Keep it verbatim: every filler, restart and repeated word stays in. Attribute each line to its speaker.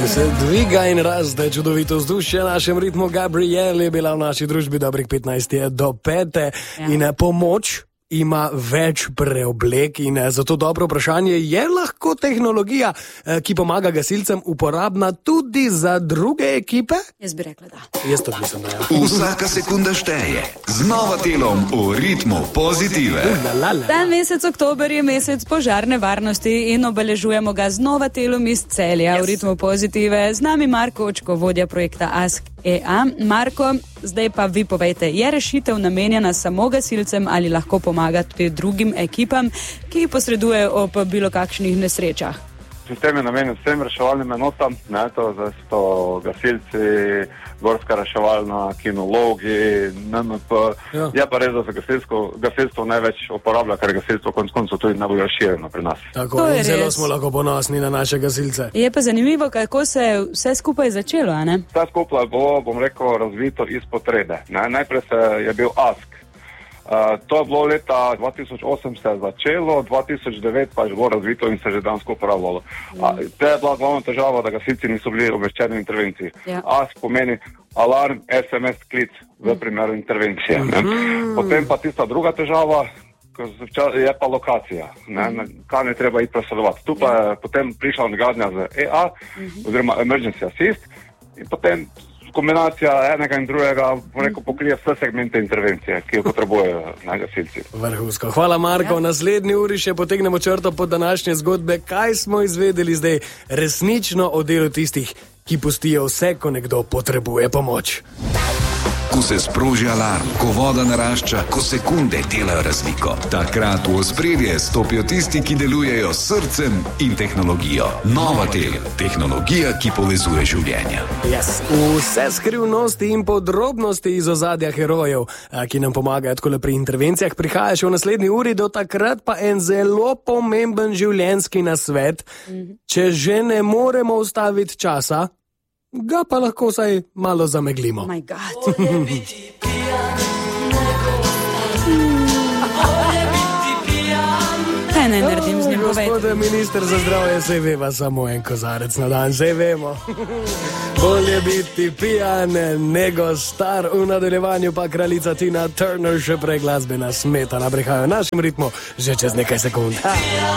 Speaker 1: Se dviga in raste čudovito vzdušje, našem ritmu Gabriel je bila v naši družbi dobrih petnajst do pete ja. In pomoč ima več preoblek in zato dobro vprašanje, je lahko tehnologija, ki pomaga gasilcem, uporabna tudi za druge ekipe?
Speaker 2: Jaz bi rekla da.
Speaker 1: Jaz to mislim, da ja.
Speaker 3: Vsaka sekunda šteje. Z Novatelom v ritmu pozitive.
Speaker 2: Ta mesec oktober je mesec požarne varnosti in obeležujemo ga z Novatelom iz Celja yes. v ritmu pozitive. Z nami Marko Očko, vodja projekta Ask E A. Marko, zdaj pa vi povejte, je rešitev namenjena samo gasilcem ali lahko pomaga tudi drugim ekipam, ki posredujejo ob bilo kakšnih nesrečah?
Speaker 4: Sistem je namenjen vsem reševalnim enotam, ne, to so gasilci, gorska reševalna, kinologi, N M P. Ja. Je pa res, da se gasilstvo, gasilstvo največ uporablja, ker je gasilstvo konec koncev tudi najbolj razširjeno pri nas.
Speaker 1: Tako, in zelo smo lahko ponosni na naše gasilce.
Speaker 2: Je pa zanimivo, kako se je vse skupaj začelo, a ne?
Speaker 4: Vse skupaj bo, bom rekel, razvito iz potrebe. Ne? Najprej se je bil Ask. Uh, to je bilo leta dva tisoč osem se je začelo, dva tisoč devet pa je bilo razvito in se že danes uporabljalo. Mm. Uh, to je bila glavna težava, da gasilci niso bili obveščeni v intervenciji. Yeah. Ask pomeni alarm, S M S klic v primeru intervencije. Mm-hmm. Potem pa tista druga težava, je pa lokacija, ne, mm. kaj ne treba iti presledovati. Tu pa je potem prišla gradnja z E A, mm-hmm. oziroma Emergency Assist, in potem kombinacija enega in drugega, rekel, pokrije vse segmente intervencije, ki jo potrebujejo gasilci.
Speaker 1: Vrhunsko. Hvala, Marko. Ja. V naslednji uri še potegnemo črto pod današnje zgodbe. Kaj smo izvedeli zdaj resnično o delu tistih, ki pustijo vse, ko nekdo potrebuje pomoč?
Speaker 3: Ko se sproži alarm, ko voda narašča, ko sekunde delajo razliko. Takrat v ospredje stopijo tisti, ki delujejo s srcem in tehnologijo. Novatel, tehnologija, ki povezuje življenja.
Speaker 1: Yes. Vse skrivnosti in podrobnosti iz ozadja herojev, ki nam pomagajo takole pri intervencijah, prihaja še v naslednji uri, do takrat pa en zelo pomemben življenjski nasvet. Mm-hmm. Če že ne moremo ustaviti časa, ga pa lahko vsaj malo zameglimo.
Speaker 2: Oh my God. Kaj naj naredim z njim, povejte?
Speaker 1: Gospode minister za zdravje, saj veva samo en kozarec na dan, saj vemo. Bolje biti pijan, nego star. V nadaljevanju pa kraljica Tina Turner, še prej glasbena smetana, prihajajo v našem ritmu že čez nekaj sekund.